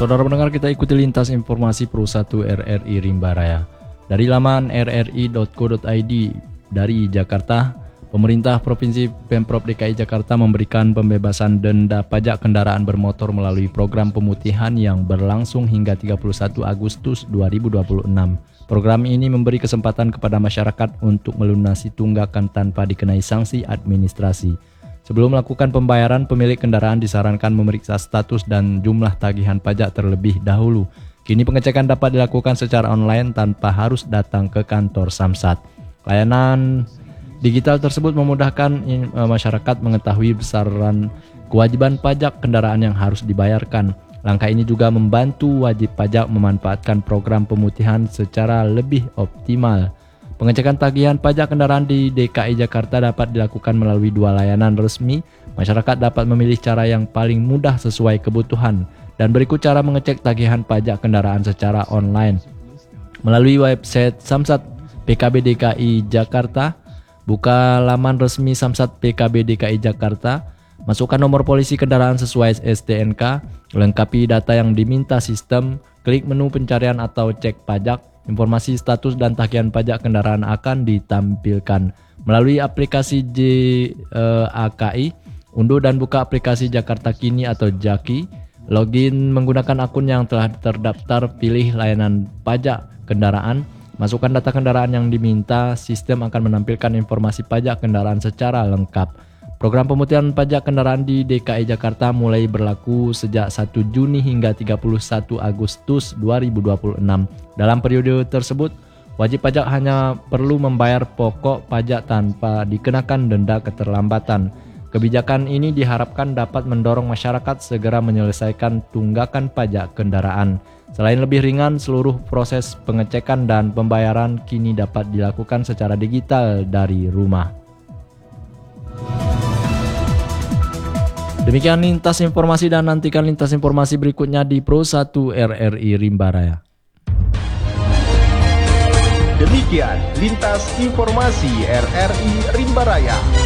Saudara pendengar, kita ikuti lintas informasi Pro 1 RRI Rimba Raya. Dari laman rri.co.id dari Jakarta, pemerintah Provinsi Pemprov DKI Jakarta memberikan pembebasan denda pajak kendaraan bermotor melalui program pemutihan yang berlangsung hingga 31 Agustus 2026. Program ini memberi kesempatan kepada masyarakat untuk melunasi tunggakan tanpa dikenai sanksi administrasi. Sebelum melakukan pembayaran, pemilik kendaraan disarankan memeriksa status dan jumlah tagihan pajak terlebih dahulu. Kini pengecekan dapat dilakukan secara online tanpa harus datang ke kantor Samsat. Layanan digital tersebut memudahkan masyarakat mengetahui besaran kewajiban pajak kendaraan yang harus dibayarkan. Langkah ini juga membantu wajib pajak memanfaatkan program pemutihan secara lebih optimal. Pengecekan tagihan pajak kendaraan di DKI Jakarta dapat dilakukan melalui dua layanan resmi. Masyarakat dapat memilih cara yang paling mudah sesuai kebutuhan. Dan berikut cara mengecek tagihan pajak kendaraan secara online. Melalui website Samsat PKB DKI Jakarta, buka laman resmi Samsat PKB DKI Jakarta, masukkan nomor polisi kendaraan sesuai STNK, lengkapi data yang diminta sistem, klik menu pencarian atau cek pajak. Informasi status dan tagihan pajak kendaraan akan ditampilkan melalui aplikasi JAKI. Unduh dan buka aplikasi Jakarta Kini atau JAKI. Login menggunakan akun yang telah terdaftar, pilih layanan pajak kendaraan. Masukkan data kendaraan yang diminta, sistem akan menampilkan informasi pajak kendaraan secara lengkap. Program pemutihan pajak kendaraan di DKI Jakarta mulai berlaku sejak 1 Juni hingga 31 Agustus 2026. Dalam periode tersebut, wajib pajak hanya perlu membayar pokok pajak tanpa dikenakan denda keterlambatan. Kebijakan ini diharapkan dapat mendorong masyarakat segera menyelesaikan tunggakan pajak kendaraan. Selain lebih ringan, seluruh proses pengecekan dan pembayaran kini dapat dilakukan secara digital dari rumah. Demikian lintas informasi, dan nantikan lintas informasi berikutnya di Pro 1 RRI Rimba Raya. Demikian lintas informasi RRI Rimba Raya.